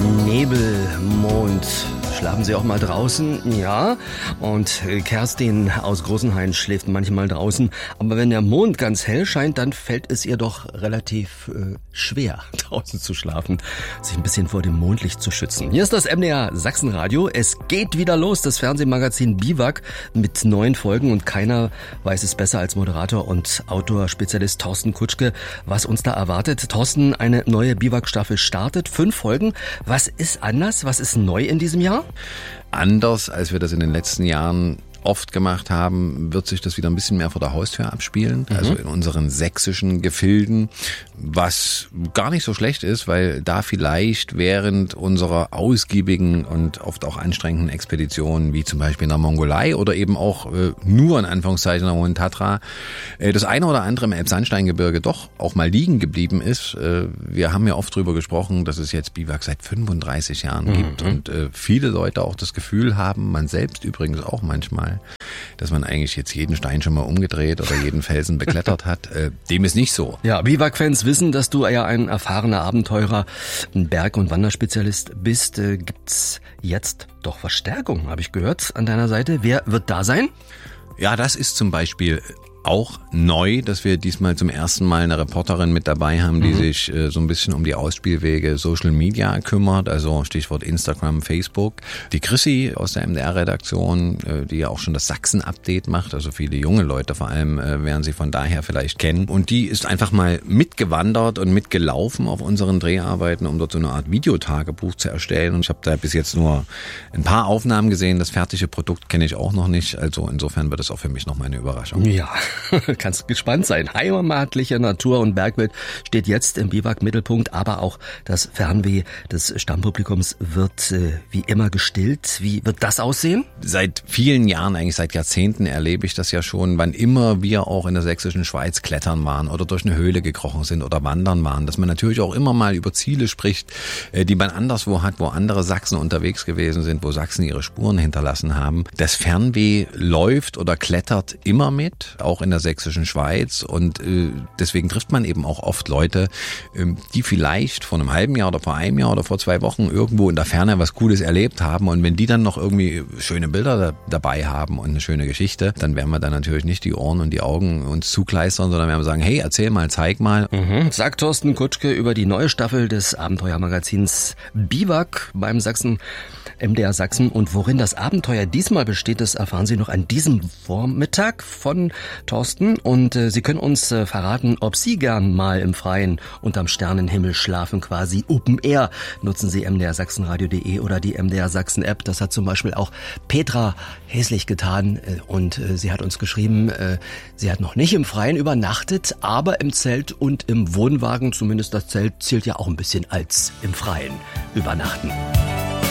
Nebel, Mond. Schlafen Sie auch mal draußen? Ja. Und Kerstin aus Großenhain schläft manchmal draußen. Aber wenn der Mond ganz hell scheint, dann fällt es ihr doch relativ schwer, draußen zu schlafen, sich ein bisschen vor dem Mondlicht zu schützen. Hier ist das MDR Sachsenradio. Es geht wieder los, das Fernsehmagazin Biwak mit 9 Folgen. Und keiner weiß es besser als Moderator und Autor-Spezialist Thorsten Kutschke, was uns da erwartet. Thorsten, eine neue Biwak-Staffel startet. 5 Folgen. Was ist anders? Was ist neu in diesem Jahr? Anders, als wir das in den letzten Jahren oft gemacht haben, wird sich das wieder ein bisschen mehr vor der Haustür abspielen, also in unseren sächsischen Gefilden, was gar nicht so schlecht ist, weil da vielleicht während unserer ausgiebigen und oft auch anstrengenden Expeditionen, wie zum Beispiel in der Mongolei oder eben auch nur in Anführungszeichen in der Hohen Tatra, das eine oder andere im Elbsandsteingebirge doch auch mal liegen geblieben ist. Wir haben ja oft drüber gesprochen, dass es jetzt Biwak seit 35 Jahren gibt und viele Leute auch das Gefühl haben, man selbst übrigens auch manchmal, dass man eigentlich jetzt jeden Stein schon mal umgedreht oder jeden Felsen beklettert hat. Dem ist nicht so. Ja, Biwak-Fans wissen, dass du ja ein erfahrener Abenteurer, ein Berg- und Wanderspezialist bist. Gibt's jetzt doch Verstärkung, habe ich gehört, an deiner Seite. Wer wird da sein? Ja, das ist zum Beispiel auch neu, dass wir diesmal zum ersten Mal eine Reporterin mit dabei haben, die sich so ein bisschen um die Ausspielwege Social Media kümmert, also Stichwort Instagram, Facebook. Die Chrissy aus der MDR-Redaktion, die ja auch schon das Sachsen-Update macht, also viele junge Leute vor allem werden sie von daher vielleicht kennen. Und die ist einfach mal mitgewandert und mitgelaufen auf unseren Dreharbeiten, um dort so eine Art Videotagebuch zu erstellen. Und ich habe da bis jetzt nur ein paar Aufnahmen gesehen. Das fertige Produkt kenne ich auch noch nicht. Also insofern wird es auch für mich noch mal eine Überraschung. Ja. Kannst gespannt sein. Heimatliche Natur und Bergwelt steht jetzt im Biwak-Mittelpunkt, aber auch das Fernweh des Stammpublikums wird wie immer gestillt. Wie wird das aussehen? Seit vielen Jahren, eigentlich seit Jahrzehnten erlebe ich das ja schon, wann immer wir auch in der sächsischen Schweiz klettern waren oder durch eine Höhle gekrochen sind oder wandern waren, dass man natürlich auch immer mal über Ziele spricht, die man anderswo hat, wo andere Sachsen unterwegs gewesen sind, wo Sachsen ihre Spuren hinterlassen haben. Das Fernweh läuft oder klettert immer mit, auch in der sächsischen Schweiz, und deswegen trifft man eben auch oft Leute, die vielleicht vor einem halben Jahr oder vor einem Jahr oder vor 2 Wochen irgendwo in der Ferne was Cooles erlebt haben, und wenn die dann noch irgendwie schöne Bilder dabei haben und eine schöne Geschichte, dann werden wir dann natürlich nicht die Ohren und die Augen uns zukleistern, sondern werden wir sagen, hey, erzähl mal, zeig mal. Sagt Thorsten Kutschke über die neue Staffel des Abenteuermagazins Biwak beim MDR Sachsen. Und worin das Abenteuer diesmal besteht, das erfahren Sie noch an diesem Vormittag von Thorsten. Und Sie können uns verraten, ob Sie gern mal im Freien unterm Sternenhimmel schlafen, quasi Open Air. Nutzen Sie mdrsachsenradio.de oder die MDR Sachsen App. Das hat zum Beispiel auch Petra Häslich getan. Und sie hat uns geschrieben, sie hat noch nicht im Freien übernachtet, aber im Zelt und im Wohnwagen. Zumindest das Zelt zählt ja auch ein bisschen als im Freien übernachten.